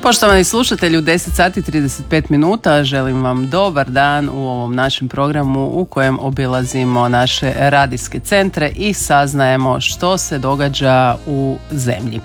Poštovani slušatelji, u 10 sati 35 minuta želim vam dobar dan u ovom našem programu u kojem obilazimo naše radijske centre i saznajemo što se događa u zemlji.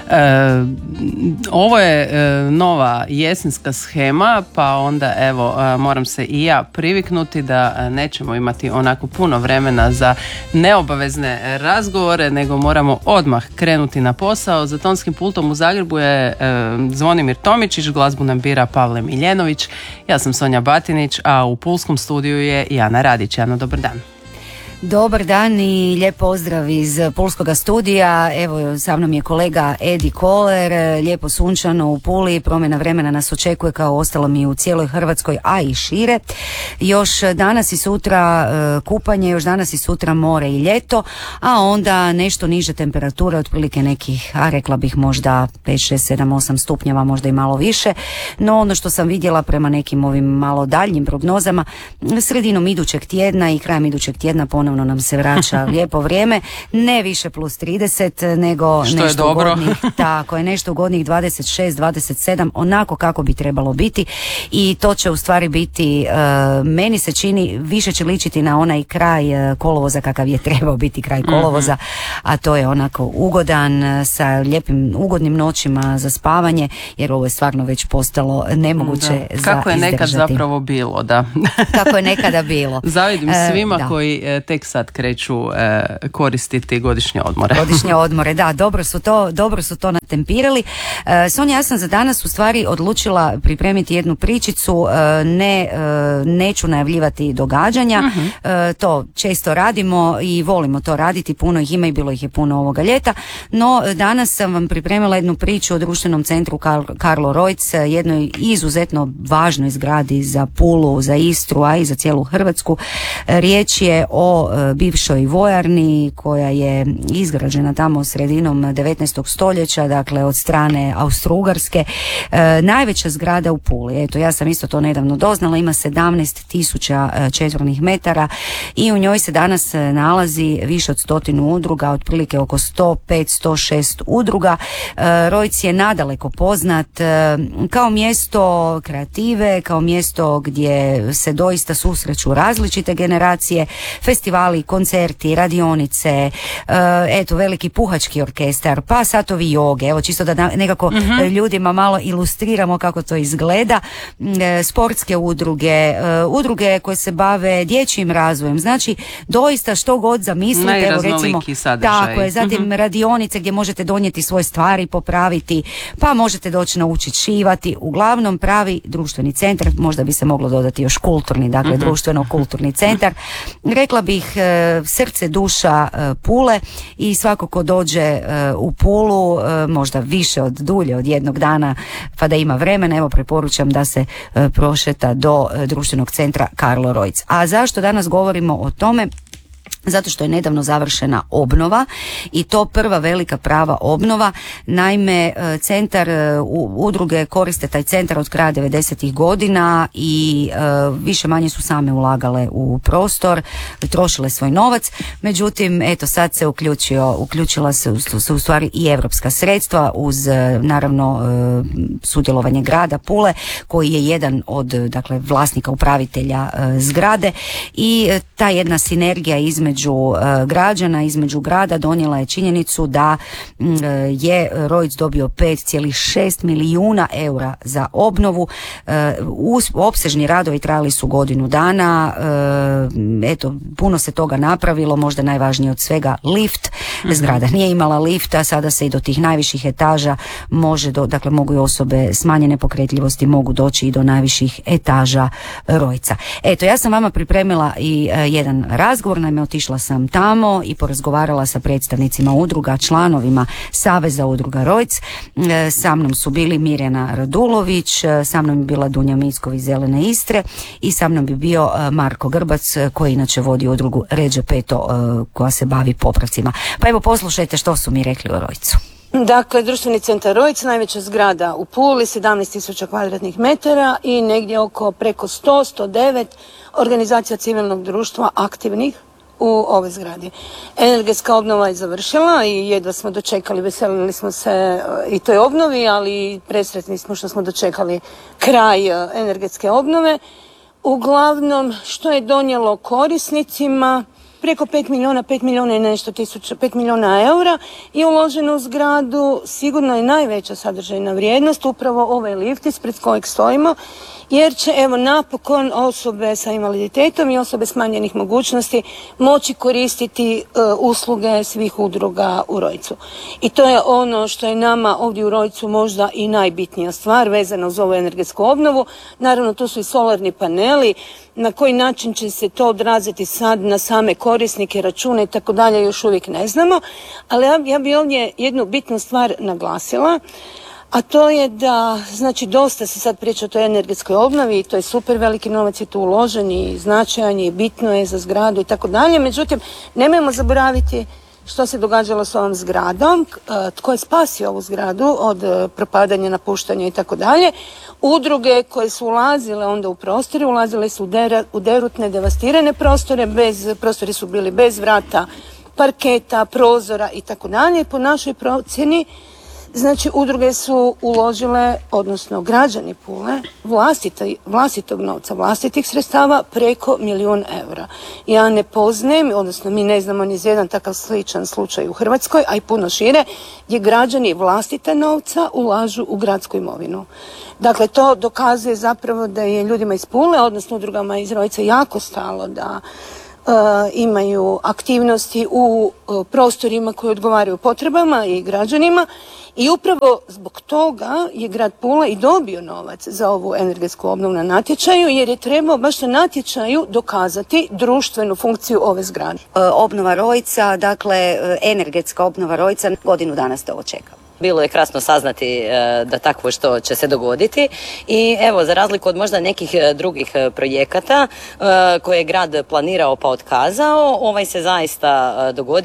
Ovo je nova jesenska shema, pa onda evo moram se i ja priviknuti da nećemo imati onako puno vremena za neobavezne razgovore, nego moramo odmah krenuti na posao. Za tonskim pultom u Zagrebu je Zvonimir Tomičić, glazbu nam bira Pavle Miljenović, ja sam Sonja Batinić, a u pulskom studiju je Jana Radić. Jano, dobar dan. Dobar dan i lijep pozdrav iz Pulskoga studija. Evo, sa mnom je kolega Edi Koler, lijepo sunčano u Puli, promjena vremena nas očekuje kao ostalo mi u cijeloj Hrvatskoj, a i šire. Još danas i sutra kupanje, još danas i sutra more i ljeto, a onda nešto niže temperature, otprilike nekih, a rekla bih možda 5, 6, 7, 8 stupnjeva, možda i malo više. No ono što sam vidjela prema nekim ovim malo daljnjim prognozama, sredinom idućeg tjedna i krajem idućeg tjedna ponovno nam se vraća lijepo vrijeme, ne više plus 30, nego što nešto ugodnih, tako je, nešto ugodnih 26, 27, onako kako bi trebalo biti, i to će u stvari biti, meni se čini, više će ličiti na onaj kraj kolovoza kakav je trebao biti kraj kolovoza, a to je onako ugodan, sa lijepim ugodnim noćima za spavanje, jer ovo je stvarno već postalo nemoguće za izdržati. Kako je nekad zapravo bilo, da. Kako je nekada bilo. Zavidim svima koji tek sad kreću koristiti godišnje odmore. Godišnje odmore, da, dobro su to natempirali. Sonja, ja sam za danas u stvari odlučila pripremiti jednu pričicu, neću najavljivati događanja, to često radimo i volimo to raditi, puno ih ima i bilo ih je puno ovoga ljeta, no danas sam vam pripremila jednu priču o društvenom centru Karlo Rojc, jednoj izuzetno važnoj zgradi za Pulu, za Istru, a i za cijelu Hrvatsku. Riječ je o bivšoj vojarni koja je izgrađena tamo sredinom 19. stoljeća, dakle od strane Austro-Ugarske, najveća zgrada u Puli. Eto, ja sam isto to nedavno doznala, ima 17.000 četvornih metara i u njoj se danas nalazi više od 100 udruga, otprilike oko 105-106 udruga. Rojc je nadaleko poznat kao mjesto kreative, kao mjesto gdje se doista susreću različite generacije, festivali, koncerti, radionice, eto, veliki puhački orkestar, pa satovi joge, evo čisto da nekako ljudima malo ilustriramo kako to izgleda, sportske udruge, udruge koje se bave dječjim razvojem, znači doista što god zamislite, evo recimo, tako je, zatim radionice gdje možete donijeti svoje stvari, popraviti, pa možete doći naučiti šivati, uglavnom pravi društveni centar, možda bi se moglo dodati još kulturni, dakle društveno-kulturni centar, rekla bih srce, duša Pule, i svako ko dođe u Pulu, možda više dulje od jednog dana, pa da ima vremena, evo preporučam da se prošeta do društvenog centra Karlo Rojc. A zašto danas govorimo o tome? Zato što je nedavno završena obnova i to prva velika prava obnova. Naime, centar, udruge koriste taj centar od kraja 90-ih godina i više manje su same ulagale u prostor, trošile svoj novac, međutim eto sad se uključila se u stvari i evropska sredstva uz naravno sudjelovanje grada Pule koji je jedan od, dakle, vlasnika, upravitelja zgrade, i ta jedna sinergija između građana, između grada donijela je činjenicu da je Rojc dobio 5,6 milijuna eura za obnovu. Opsežni radovi trajali su godinu dana, eto, puno se toga napravilo, možda najvažnije od svega lift. Zgrada nije imala lifta, sada se i do tih najviših etaža dakle mogu i osobe smanjene pokretljivosti mogu doći i do najviših etaža Rojca. Eto, ja sam vama pripremila i jedan razgovor, naime otišla sam tamo i porazgovarala sa predstavnicima udruga, članovima Saveza udruga Rojc. Sa mnom su bili Mirjana Radulović, sa mnom je bila Dunja Mickovi iz Zelene Istre i sa mnom bi bio Marko Grbac koji inače vodi udrugu Ređe Peto koja se bavi popravcima. Pa evo poslušajte što su mi rekli o Rojcu. Dakle, društveni centar Rojc, najveća zgrada u Puli, 17.000 kvadratnih metara i negdje oko preko 109 organizacija civilnog društva aktivnih u ovoj zgradi. Energetska obnova je završila i jedva smo dočekali, veselili smo se i toj obnovi, ali presretni smo što smo dočekali kraj energetske obnove. Uglavnom, što je donijelo korisnicima, preko 5 milijuna i nešto tisuća, 5 milijuna eura je uloženo u zgradu. Sigurno je najveća sadržajna vrijednost upravo ovaj lift ispred kojeg stojimo, jer će evo napokon osobe sa invaliditetom i osobe smanjenih mogućnosti moći koristiti usluge svih udruga u Rojcu. I to je ono što je nama ovdje u Rojcu možda i najbitnija stvar vezana uz ovu energetsku obnovu. Naravno, tu su i solarni paneli. Na koji način će se to odraziti sad na same korisnike, račune i tako dalje, još uvijek ne znamo. Ali ja bi ovdje jednu bitnu stvar naglasila, a to je da, znači, dosta se sad priča o toj energetskoj obnovi i to je super, veliki novac je tu uložen i značajan je i bitno je za zgradu i tako dalje. Međutim, nemojmo zaboraviti što se događalo s ovom zgradom, tko je spasio ovu zgradu od propadanja, napuštanja i tako dalje. Udruge koje su ulazile onda u prostore, ulazile su u derutne, devastirane prostore, prostori su bili bez vrata, parketa, prozora i tako dalje. Po našoj procjeni, znači, udruge su uložile, odnosno građani Pule, vlastitog novca, vlastitih sredstava preko 1 milijun eura. Ja ne poznajem, odnosno mi ne znamo ni za jedan takav sličan slučaj u Hrvatskoj, a i puno šire, gdje građani vlastite novca ulažu u gradsku imovinu. Dakle, to dokazuje zapravo da je ljudima iz Pule, odnosno udrugama iz Rojca, jako stalo da imaju aktivnosti u prostorima koji odgovaraju potrebama i građanima. I upravo zbog toga je grad Pula i dobio novac za ovu energetsku obnovu na natječaju, jer je trebao baš na natječaju dokazati društvenu funkciju ove zgrade. Obnova Rojca, dakle energetska obnova Rojca, godinu dana ste ovo čekali. Bilo je krasno saznati da takvo što će se dogoditi i evo, za razliku od možda nekih drugih projekata koje je grad planirao pa otkazao, ovaj se zaista dogodio.